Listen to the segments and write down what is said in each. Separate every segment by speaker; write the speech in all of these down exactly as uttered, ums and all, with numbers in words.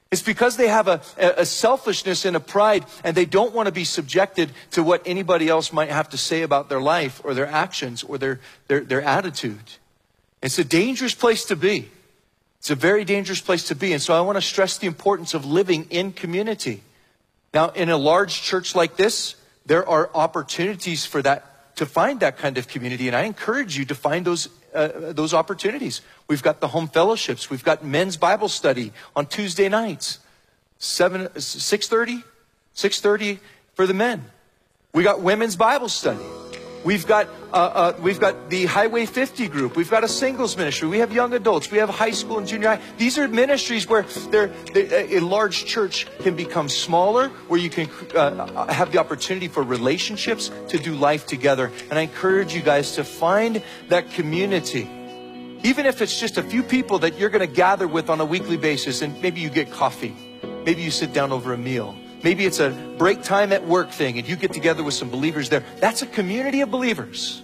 Speaker 1: It's because they have a, a selfishness and a pride, and they don't want to be subjected to what anybody else might have to say about their life or their actions or their, their, their attitude. It's a dangerous place to be. It's a very dangerous place to be. And so I want to stress the importance of living in community. Now, in a large church like this, there are opportunities for that, to find that kind of community. And I encourage you to find those Uh, those opportunities. We've got the home fellowships. We've got men's Bible study on Tuesday nights, seven, six thirty, six thirty for the men. We got women's Bible study. We've got uh, uh, we've got the Highway fifty group. We've got a singles ministry. We have young adults. We have high school and junior high. These are ministries where they're, they, a large church can become smaller, where you can uh, have the opportunity for relationships to do life together. And I encourage you guys to find that community, even if it's just a few people that you're going to gather with on a weekly basis, and maybe you get coffee, maybe you sit down over a meal. Maybe it's a break time at work thing and you get together with some believers there. That's a community of believers.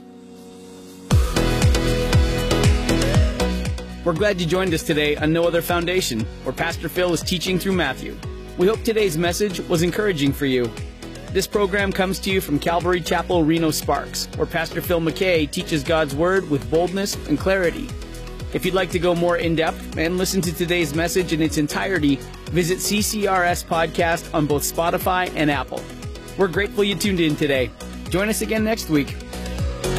Speaker 2: We're glad you joined us today on No Other Foundation, where Pastor Phil is teaching through Matthew. We hope today's message was encouraging for you. This program comes to you from Calvary Chapel, Reno Sparks, where Pastor Phil McKay teaches God's Word with boldness and clarity. If you'd like to go more in-depth and listen to today's message in its entirety, visit C C R S Podcast on both Spotify and Apple. We're grateful you tuned in today. Join us again next week.